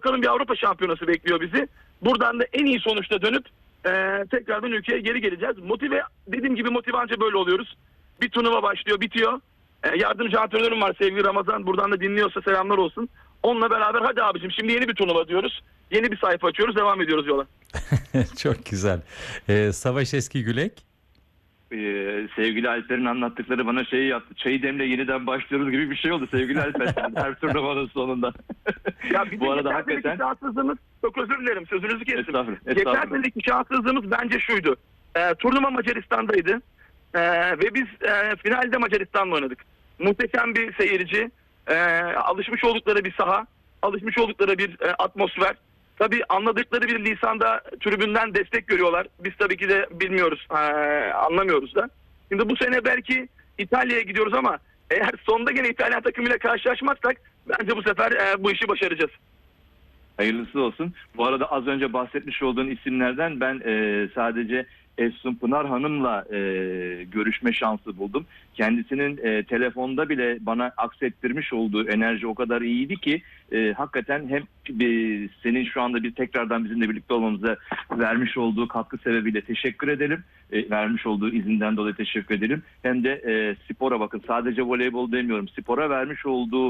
bakalım bir Avrupa Şampiyonası bekliyor bizi. Buradan da en iyi sonuçta dönüp tekrardan ülkeye geri geleceğiz. Dediğim gibi motive anca böyle oluyoruz. Bir turnuva başlıyor, bitiyor. Yardımcı antrenörüm var sevgili Ramazan. Buradan da dinliyorsa selamlar olsun. Onunla beraber hadi abicim şimdi yeni bir turnuva diyoruz. Yeni bir sayfa açıyoruz, devam ediyoruz yola. Çok güzel. Savaş Eskigülek. Sevgili Alper'in anlattıkları bana şey yaptı. Çayı demle yeniden başlıyoruz gibi bir şey oldu sevgili Alper. Her turnuvanın sonunda. Ya bu arada hakikaten şanssızlığımız, çok özür dilerim sözünüzü kestim. Geçen seneki şanssızlığımız bence şuydu. Turnuva Macaristan'daydı. Ve biz finalde Macaristan'la oynadık. Muhteşem bir seyirci, alışmış oldukları bir saha, alışmış oldukları bir atmosfer. Tabii anladıkları bir lisanda tribünden destek görüyorlar. Biz tabii ki de bilmiyoruz, anlamıyoruz da. Şimdi bu sene belki İtalya'ya gidiyoruz ama eğer sonunda gene İtalyan takımıyla karşılaşmazsak bence bu sefer bu işi başaracağız. Hayırlısı olsun. Bu arada az önce bahsetmiş olduğun isimlerden ben sadece Efsun Pınar Hanım'la görüşme şansı buldum. Kendisinin telefonda bile bana aksettirmiş olduğu enerji o kadar iyiydi ki hakikaten hem senin şu anda tekrardan bizimle birlikte olmamıza vermiş olduğu katkı sebebiyle teşekkür edelim. Vermiş olduğu izinden dolayı teşekkür edelim. Hem de spora bakın, sadece voleybol demiyorum. Spora vermiş olduğu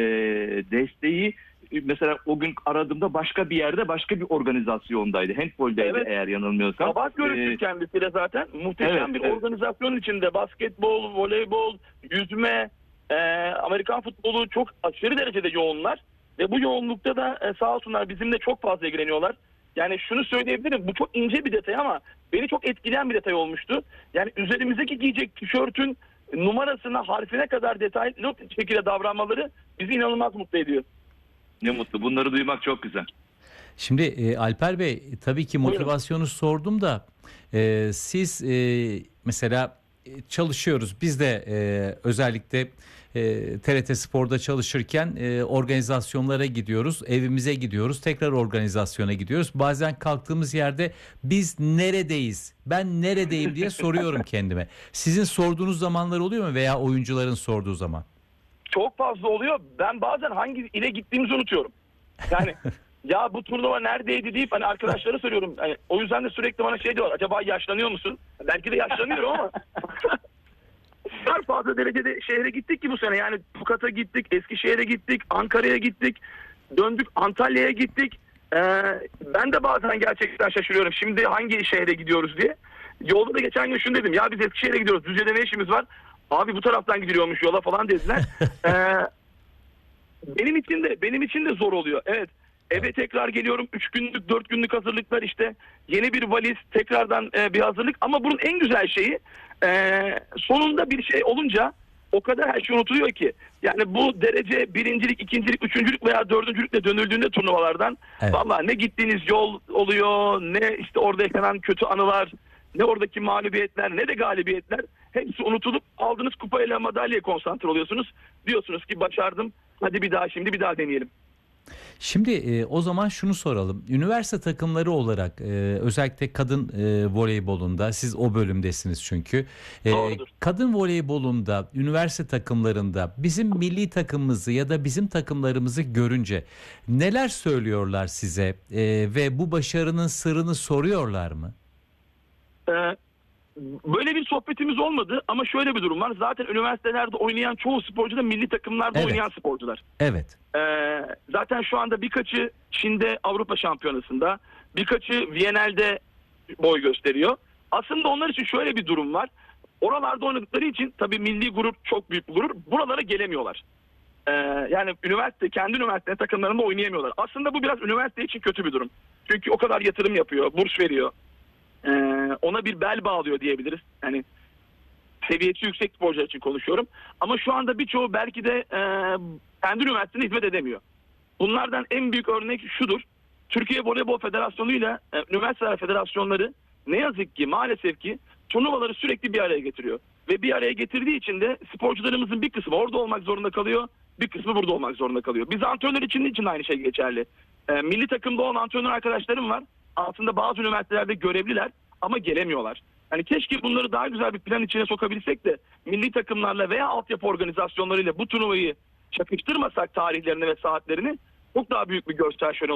desteği, mesela o gün aradığımda başka bir yerde, başka bir organizasyondaydı. Handbol'daydı evet. Eğer yanılmıyorsam. Sabah görüştük kendisiyle zaten. Muhteşem bir organizasyon içinde. Basketbol, voleybol, yüzme, Amerikan futbolu çok aşırı derecede yoğunlar. Ve bu yoğunlukta da sağ olsunlar bizimle çok fazla ilgileniyorlar. Yani şunu söyleyebilirim. Bu çok ince bir detay ama beni çok etkileyen bir detay olmuştu. Yani üzerimizdeki giyecek tişörtün numarasına, harfine kadar detaylı şekilde davranmaları bizi inanılmaz mutlu ediyor. Ne mutlu. Bunları duymak çok güzel. Şimdi Alper Bey, tabii ki motivasyonu sordum da siz mesela çalışıyoruz. Biz de özellikle TRT Spor'da çalışırken organizasyonlara gidiyoruz. Evimize gidiyoruz. Tekrar organizasyona gidiyoruz. Bazen kalktığımız yerde biz neredeyiz? Ben neredeyim diye soruyorum kendime. Sizin sorduğunuz zamanlar oluyor mu veya oyuncuların sorduğu zaman? Çok fazla oluyor. Ben bazen hangi ile gittiğimizi unutuyorum. Yani ya bu turnuva neredeydi deyip hani arkadaşlara soruyorum. Hani, o yüzden de sürekli bana şey diyorlar. Acaba yaşlanıyor musun? Belki de yaşlanıyorum ama. O kadar fazla derecede şehre gittik ki bu sene. Yani Tokat'a gittik, Eskişehir'e gittik, Ankara'ya gittik, döndük Antalya'ya gittik. Ben de bazen gerçekten şaşırıyorum. Şimdi hangi şehre gidiyoruz diye. Yolda da geçen gün şunu dedim. Ya biz Eskişehir'e gidiyoruz. Düzce'de ne işimiz var? Abi bu taraftan gidiliyormuş yola falan dediler. Benim için de zor oluyor. Evet. Eve tekrar geliyorum. 3 günlük 4 günlük hazırlıklar işte. Yeni bir valiz, tekrardan bir hazırlık. Ama bunun en güzel şeyi sonunda bir şey olunca o kadar her şey unutuluyor ki. Yani bu derece birincilik, ikincilik, üçüncülük veya dördüncülükle dönüldüğünde turnuvalardan vallahi ne gittiğiniz yol oluyor, ne işte orada yaşanan kötü anılar, ne oradaki mağlubiyetler, ne de galibiyetler. Hepsi unutulup aldığınız kupayla madalyaya konsantre oluyorsunuz. Diyorsunuz ki başardım. Hadi bir daha şimdi bir daha deneyelim. Şimdi o zaman şunu soralım. Üniversite takımları olarak özellikle kadın voleybolunda, siz o bölümdesiniz çünkü. Kadın voleybolunda, üniversite takımlarında bizim milli takımımızı ya da bizim takımlarımızı görünce neler söylüyorlar size ve bu başarının sırrını soruyorlar mı? Böyle bir sohbetimiz olmadı ama şöyle bir durum var. Zaten üniversitelerde oynayan çoğu sporcu da milli takımlarda oynayan sporcular. Evet. Zaten şu anda birkaçı Çin'de Avrupa Şampiyonası'nda, birkaçı Viyana'da boy gösteriyor. Aslında onlar için şöyle bir durum var. Oralarda oynadıkları için tabii milli gurur çok büyük bir gurur. Buralara gelemiyorlar. Yani kendi üniversite takımlarında oynayamıyorlar. Aslında bu biraz üniversite için kötü bir durum. Çünkü o kadar yatırım yapıyor, burs veriyor. Ona bir bel bağlıyor diyebiliriz. Yani seviyesi yüksek sporcular için konuşuyorum. Ama şu anda birçoğu belki de kendi üniversitesine hizmet edemiyor. Bunlardan en büyük örnek şudur. Türkiye Voleybol Federasyonu ile üniversiteler federasyonları ne yazık ki maalesef ki turnuvaları sürekli bir araya getiriyor. Ve bir araya getirdiği için de sporcularımızın bir kısmı orada olmak zorunda kalıyor. Bir kısmı burada olmak zorunda kalıyor. Biz antrenörler için aynı şey geçerli. Milli takımda olan antrenör arkadaşlarım var. Aslında bazı üniversitelerde görevliler ama gelemiyorlar. Yani keşke bunları daha güzel bir plan içine sokabilsek de milli takımlarla veya altyapı organizasyonlarıyla bu turnuvayı çakıştırmasak tarihlerini ve saatlerini çok daha büyük bir görsel şölen